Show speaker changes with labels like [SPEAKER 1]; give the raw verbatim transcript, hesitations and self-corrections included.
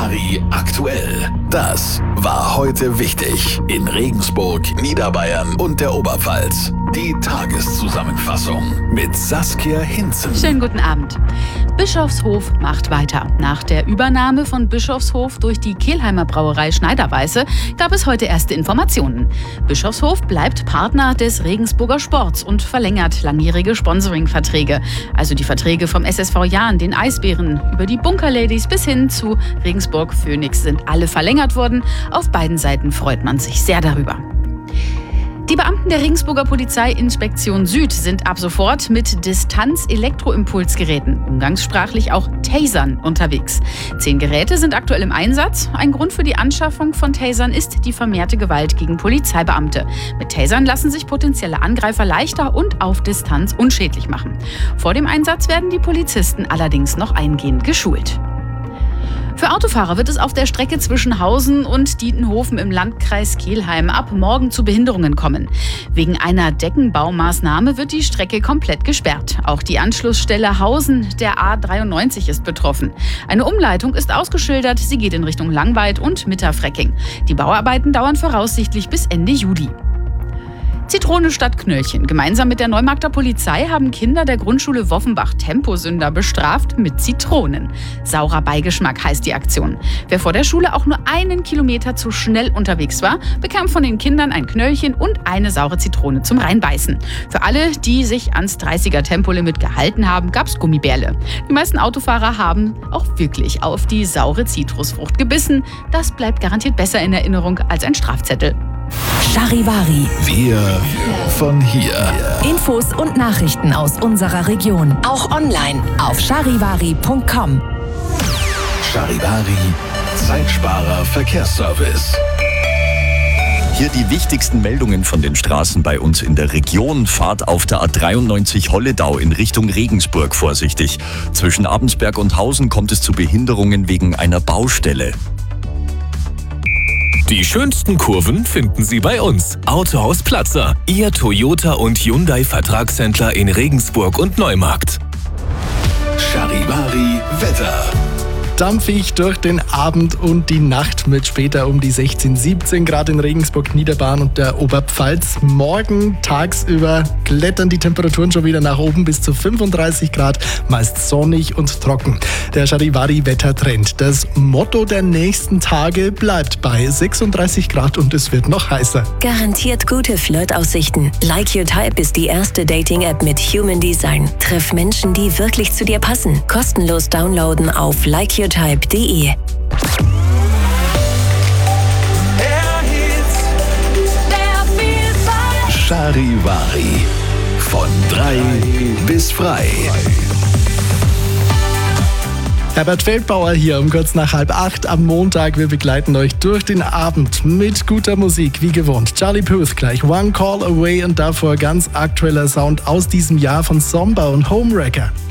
[SPEAKER 1] Charivari aktuell. Das war heute wichtig in Regensburg, Niederbayern und der Oberpfalz. Die Tageszusammenfassung mit Saskia Hinzen.
[SPEAKER 2] Schönen guten Abend. Bischofshof macht weiter. Nach der Übernahme von Bischofshof durch die Kelheimer Brauerei Schneiderweisse gab es heute erste Informationen. Bischofshof bleibt Partner des Regensburger Sports und verlängert langjährige Sponsoring-Verträge. Also die Verträge vom S S V Jahn, den Eisbären, über die Bunkerladies bis hin zu Regensburg Phoenix sind alle verlängert worden. Auf beiden Seiten freut man sich sehr darüber. Die Beamten der Regensburger Polizeiinspektion Süd sind ab sofort mit Distanz-Elektroimpulsgeräten, umgangssprachlich auch Tasern, unterwegs. Zehn Geräte sind aktuell im Einsatz. Ein Grund für die Anschaffung von Tasern ist die vermehrte Gewalt gegen Polizeibeamte. Mit Tasern lassen sich potenzielle Angreifer leichter und auf Distanz unschädlich machen. Vor dem Einsatz werden die Polizisten allerdings noch eingehend geschult. Für Autofahrer wird es auf der Strecke zwischen Hausen und Dietenhofen im Landkreis Kelheim ab morgen zu Behinderungen kommen. Wegen einer Deckenbaumaßnahme wird die Strecke komplett gesperrt. Auch die Anschlussstelle Hausen der A dreiundneunzig ist betroffen. Eine Umleitung ist ausgeschildert, sie geht in Richtung Langweid und Mitterfrecking. Die Bauarbeiten dauern voraussichtlich bis Ende Juli. Zitrone statt Knöllchen. Gemeinsam mit der Neumarkter Polizei haben Kinder der Grundschule Woffenbach Temposünder bestraft mit Zitronen. Saurer Beigeschmack heißt die Aktion. Wer vor der Schule auch nur einen Kilometer zu schnell unterwegs war, bekam von den Kindern ein Knöllchen und eine saure Zitrone zum Reinbeißen. Für alle, die sich ans dreißiger Tempolimit gehalten haben, gab's Gummibärle. Die meisten Autofahrer haben auch wirklich auf die saure Zitrusfrucht gebissen. Das bleibt garantiert besser in Erinnerung als ein Strafzettel.
[SPEAKER 3] Charivari.
[SPEAKER 1] Wir von hier.
[SPEAKER 3] Infos und Nachrichten aus unserer Region. Auch online auf charivari punkt com.
[SPEAKER 1] Charivari, Zeitsparer Verkehrsservice.
[SPEAKER 4] Hier die wichtigsten Meldungen von den Straßen bei uns in der Region. Fahrt auf der A dreiundneunzig Holledau in Richtung Regensburg vorsichtig. Zwischen Abensberg und Hausen kommt es zu Behinderungen wegen einer Baustelle.
[SPEAKER 5] Die schönsten Kurven finden Sie bei uns. Autohaus Platzer, Ihr Toyota und Hyundai Vertragshändler in Regensburg und Neumarkt.
[SPEAKER 1] Charivari Wetter.
[SPEAKER 6] Dampfig durch den Abend und die Nacht mit später um die sechzehn, siebzehn Grad in Regensburg, Niederbayern und der Oberpfalz. Morgen tagsüber klettern die Temperaturen schon wieder nach oben bis zu fünfunddreißig Grad, meist sonnig und trocken. Der Charivari-Wettertrend. Das Motto der nächsten Tage bleibt bei sechsunddreißig Grad und es wird noch heißer.
[SPEAKER 3] Garantiert gute Flirtaussichten. Like Your Type ist die erste Dating-App mit Human Design. Treff Menschen, die wirklich zu dir passen. Kostenlos downloaden auf like your type punkt de.
[SPEAKER 1] Charivari. Von drei bis frei.
[SPEAKER 6] Herbert Feldbauer hier um kurz nach halb acht am Montag. Wir begleiten euch durch den Abend mit guter Musik, wie gewohnt. Charlie Puth gleich, One Call Away und davor ganz aktueller Sound aus diesem Jahr von Somba und Homewrecker.